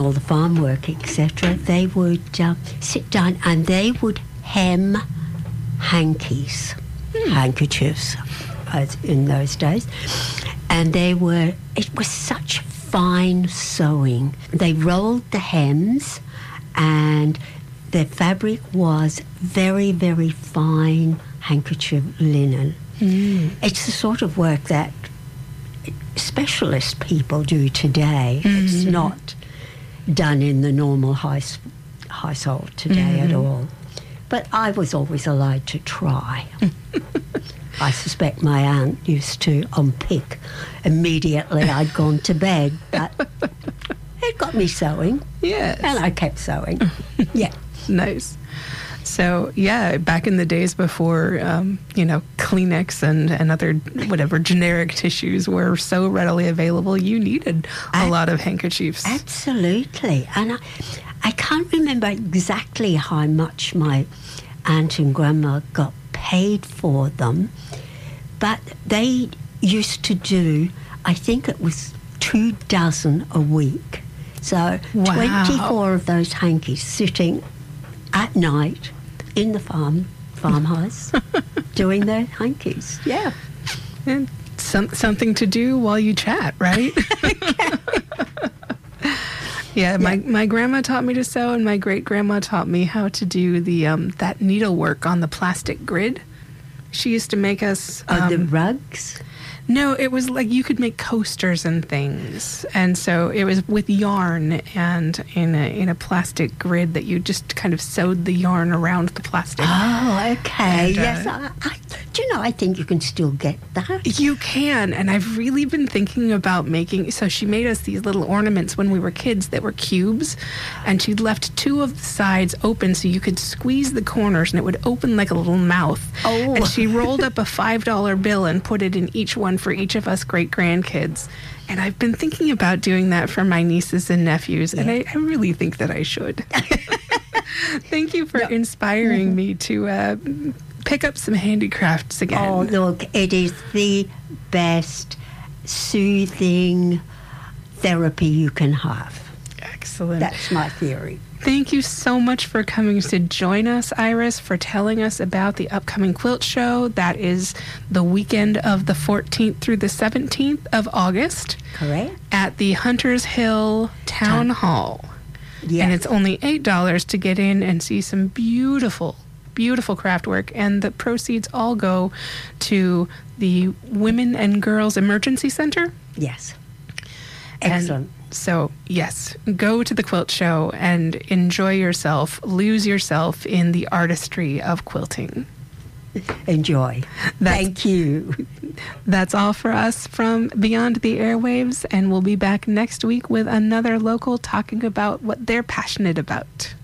all the farm work, etc., they would sit down and they would hem hankies, handkerchiefs, as in those days. And it was such fine sewing. They rolled the hems, and the fabric was very, very fine handkerchief linen. It's the sort of work that specialist people do today. It's not done in the normal household today at all. But I was always allowed to try. I suspect my aunt used to unpick immediately I'd gone to bed, but it got me sewing. Yes. And I kept sewing. Yeah. Nice. So, yeah, back in the days before, Kleenex and other whatever generic tissues were so readily available, you needed a lot of handkerchiefs. Absolutely. And I can't remember exactly how much my aunt and grandma got paid for them, but they used to do, I think it was 24 a week. So Wow. 24 of those hankies sitting at night in the farmhouse doing their hankies. Yeah. And something to do while you chat, right? Yeah, my grandma taught me to sew, and my great-grandma taught me how to do the that needlework on the plastic grid. She used to make us... the rugs? No, it was like you could make coasters and things. And so it was with yarn and in a plastic grid that you just kind of sewed the yarn around the plastic. Oh, okay. And, Yes. Do you know, I think you can still get that. You can, and I've really been thinking about making... So she made us these little ornaments when we were kids that were cubes, and she'd left two of the sides open so you could squeeze the corners, and it would open like a little mouth. Oh. And she rolled up a $5 bill and put it in each one for each of us great-grandkids. And I've been thinking about doing that for my nieces and nephews, and I really think that I should. Thank you for inspiring me to... pick up some handicrafts again. Oh, look, it is the best soothing therapy you can have. Excellent. That's my theory. Thank you so much for coming to join us, Iris, for telling us about the upcoming quilt show. That is the weekend of the 14th through the 17th of August. Correct. At the Hunters Hill Town Hall. Yes. And it's only $8 to get in and see some beautiful craft work, and the proceeds all go to the Women and Girls Emergency Center. Yes. Excellent. And so, yes, go to the quilt show and enjoy yourself, lose yourself in the artistry of quilting. Enjoy. Thank you. That's all for us from Beyond the Airwaves, and we'll be back next week with another local talking about what they're passionate about.